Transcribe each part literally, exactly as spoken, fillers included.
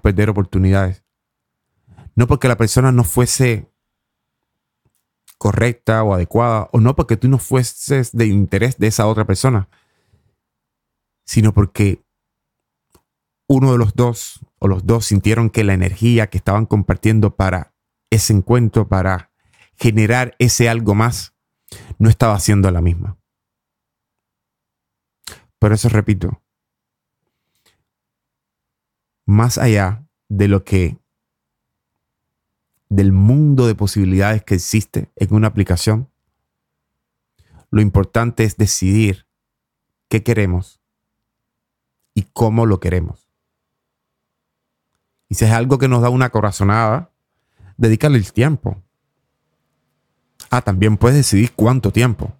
perder oportunidades. No porque la persona no fuese correcta o adecuada, o no porque tú no fueses de interés de esa otra persona, sino porque uno de los dos o los dos sintieron que la energía que estaban compartiendo para ese encuentro, para generar ese algo más, no estaba siendo la misma. Por eso repito, más allá de lo que, del mundo de posibilidades que existe en una aplicación, lo importante es decidir qué queremos y cómo lo queremos. Y si es algo que nos da una corazonada, dedícale el tiempo. Ah, también puedes decidir cuánto tiempo.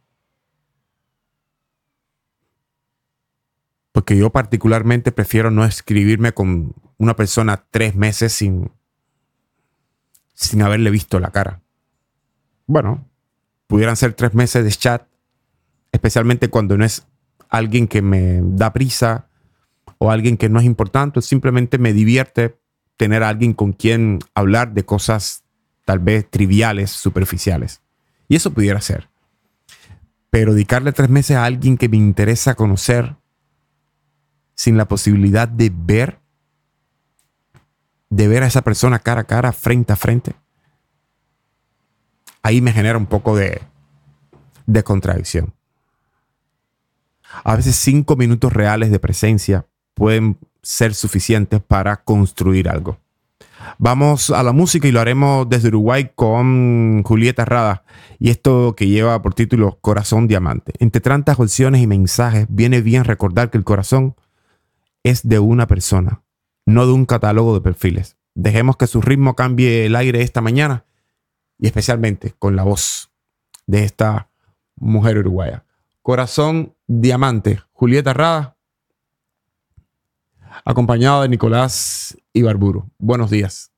Porque yo particularmente prefiero no escribirme con una persona tres meses sin, sin haberle visto la cara. Bueno, pudieran ser tres meses de chat, especialmente cuando no es alguien que me da prisa o alguien que no es importante. Simplemente me divierte tener a alguien con quien hablar de cosas tal vez triviales, superficiales. Y eso pudiera ser. Pero dedicarle tres meses a alguien que me interesa conocer sin la posibilidad de ver, de ver a esa persona cara a cara, frente a frente, ahí me genera un poco de, de contradicción. A veces cinco minutos reales de presencia pueden ser suficientes para construir algo. Vamos a la música y lo haremos desde Uruguay con Julieta Rada y esto que lleva por título Corazón Diamante. Entre tantas opciones y mensajes, viene bien recordar que el corazón es de una persona, no de un catálogo de perfiles. Dejemos que su ritmo cambie el aire esta mañana y especialmente con la voz de esta mujer uruguaya. Corazón Diamante, Julieta Rada, acompañado de Nicolás Ibarburu. Buenos días.